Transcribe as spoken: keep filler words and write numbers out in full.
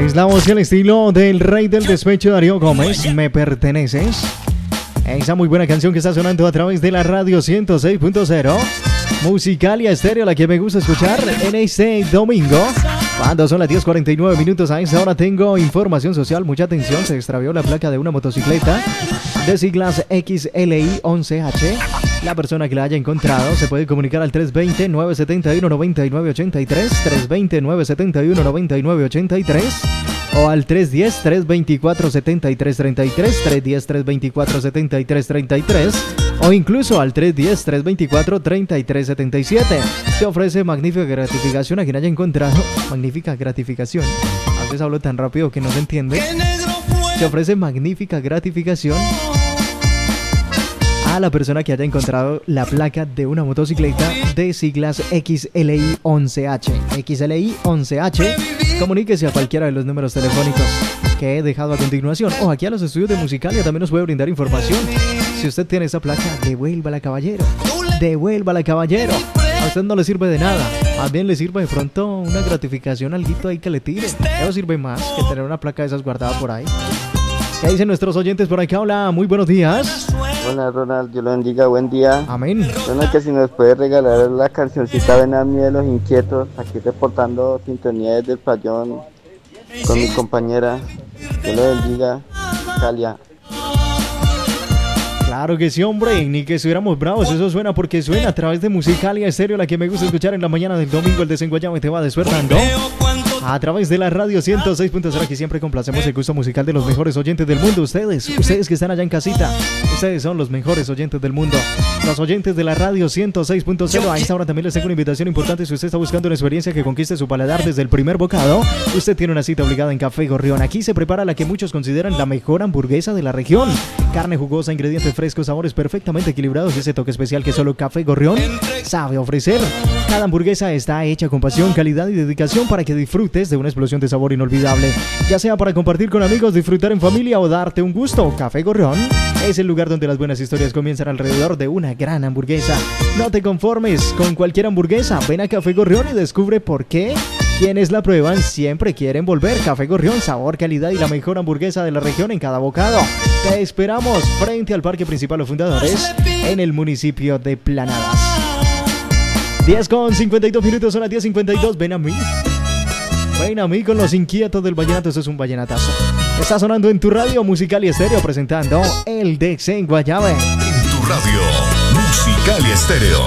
Es la voz y el estilo del rey del despecho, Darío Gómez. Me perteneces. Esa muy buena canción que está sonando a través de la radio ciento seis punto cero. Musicalia Estéreo, la que me gusta escuchar en este domingo. Cuando son las diez cuarenta y nueve minutos, a esta hora tengo información social. Mucha atención, se extravió la placa de una motocicleta de siglas X L I once H. La persona que la haya encontrado se puede comunicar al tres dos cero, nueve siete uno, nueve nueve ocho tres, tres dos cero, nueve siete uno, nueve nueve ocho tres o al tres uno cero, tres dos cuatro, siete tres tres tres, tres uno cero, tres dos cuatro, siete tres tres tres o incluso al tres uno cero, tres dos cuatro, tres tres siete siete. Se ofrece magnífica gratificación a quien haya encontrado. Magnífica gratificación. A veces hablo tan rápido que no se entiende. Se ofrece magnífica gratificación a la persona que haya encontrado la placa de una motocicleta de siglas X L I once H. X L I once H. Comuníquese a cualquiera de los números telefónicos que he dejado a continuación. O aquí a los estudios de Musicalia también nos puede brindar información. Si usted tiene esa placa, devuélvala, caballero. Devuélvala, caballero. A usted no le sirve de nada. Más bien le sirve de pronto una gratificación, alguito ahí que le tire. Eso sirve más que tener una placa de esas guardada por ahí. ¿Qué dicen nuestros oyentes por acá? Hola, muy buenos días. Hola Ronald, Dios lo bendiga, buen día. Amén. Ronald, que si nos puede regalar la cancioncita Ven a mí de los inquietos, aquí reportando sintonía desde el playón con mi compañera. Dios lo bendiga, Calia. Claro que sí, hombre, ni que estuviéramos bravos, eso suena porque suena a través de Musicalia Estéreo, la que me gusta escuchar en la mañana del domingo. El desenguayame te va despertando a través de la radio ciento seis punto cero. Aquí siempre complacemos el gusto musical de los mejores oyentes del mundo. Ustedes, ustedes que están allá en casita, ustedes son los mejores oyentes del mundo. Los oyentes de la radio ciento seis punto cero. A esta hora también les tengo una invitación importante. Si usted está buscando una experiencia que conquiste su paladar desde el primer bocado, usted tiene una cita obligada en Café Gorrión. Aquí se prepara la que muchos consideran la mejor hamburguesa de la región. Carne jugosa, ingredientes frescos, sabores perfectamente equilibrados y ese toque especial que solo Café Gorrión sabe ofrecer. Cada hamburguesa está hecha con pasión, calidad y dedicación para que disfrutes de una explosión de sabor inolvidable. Ya sea para compartir con amigos, disfrutar en familia o darte un gusto, Café Gorrión es el lugar donde las buenas historias comienzan alrededor de una gran hamburguesa. No te conformes con cualquier hamburguesa. Ven a Café Gorrión y descubre por qué quienes la prueban siempre quieren volver. Café Gorrión, sabor, calidad y la mejor hamburguesa de la región en cada bocado. Te esperamos frente al Parque Principal Los Fundadores en el municipio de Planadas. diez con cincuenta y dos minutos, son las diez cincuenta y dos. Ven a mí. Ven a mí con los inquietos del vallenato. Eso es un vallenatazo. Está sonando en tu radio Musicalia Estéreo presentando el Desenguayabe. En tu radio Musicalia Estéreo.